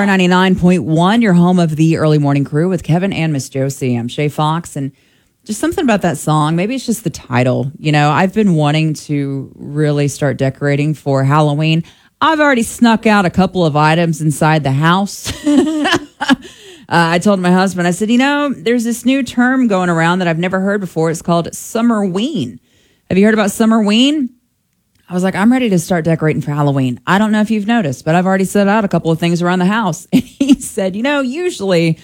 Star 99.1, your home of the early morning crew with Kevin and Miss Josie. I'm Shay Fox, and just something about that song. Maybe it's just the title. You know, I've been wanting to really start decorating for Halloween. I've already snuck out a couple of items inside the house. I told my husband, I said, you know, there's this new term going around that I've never heard before. It's called Summerween. Have you heard about Summerween? I was like, I'm ready to start decorating for Halloween. I don't know if you've noticed, but I've already set out a couple of things around the house. And he said, you know, usually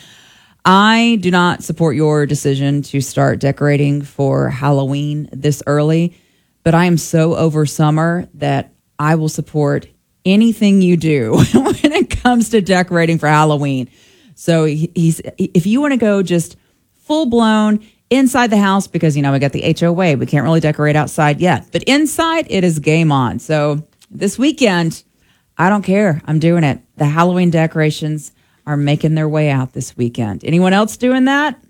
I do not support your decision to start decorating for Halloween this early, but I am so over summer that I will support anything you do when it comes to decorating for Halloween. So he's if you want to go just full blown inside the house, because, you know, we got the HOA. We can't really decorate outside yet. But inside, it is game on. So this weekend, I don't care. I'm doing it. The Halloween decorations are making their way out this weekend. Anyone else doing that?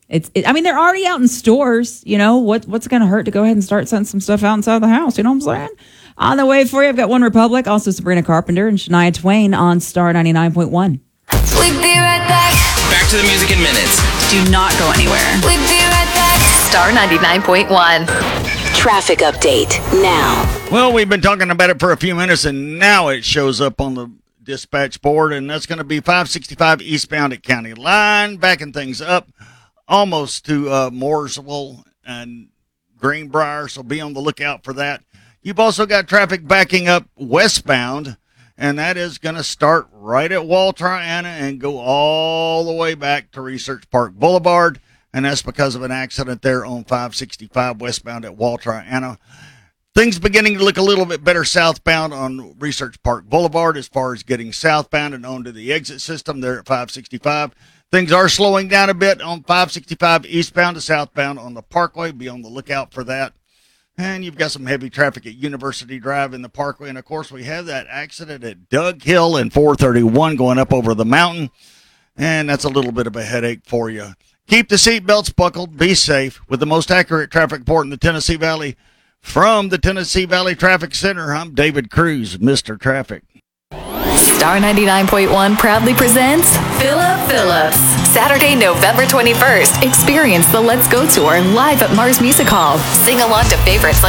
I mean, they're already out in stores. You know, what's going to hurt to go ahead and start sending some stuff out inside the house? You know what I'm saying? On the way for you, I've got One Republic, also Sabrina Carpenter and Shania Twain on Star 99.1. We'll be right back. Back to the music in minutes. Do not go anywhere. We'll be right back. Star 99.1. Traffic update now. Well, we've been talking about it for a few minutes, and now it shows up on the dispatch board, and that's going to be 565 eastbound at County Line, backing things up almost to Mooresville and Greenbrier, so be on the lookout for that. You've also got traffic backing up westbound, and that is going to start right at Wall Triana and go all the way back to Research Park Boulevard, and that's because of an accident there on 565 westbound at Wall Triana. Things beginning to look a little bit better southbound on Research Park Boulevard as far as getting southbound and onto the exit system there at 565. Things are slowing down a bit on 565 eastbound to southbound on the Parkway. Be on the lookout for that. And you've got some heavy traffic at University Drive in the Parkway. And, of course, we have that accident at Doug Hill and 431 going up over the mountain. And that's a little bit of a headache for you. Keep the seatbelts buckled. Be safe. With the most accurate traffic report in the Tennessee Valley, from the Tennessee Valley Traffic Center, I'm David Cruz, Mr. Traffic. Star 99.1 proudly presents Phillip Phillips. Saturday, November 21st. Experience the Let's Go Tour live at Mars Music Hall. Sing along to favorites like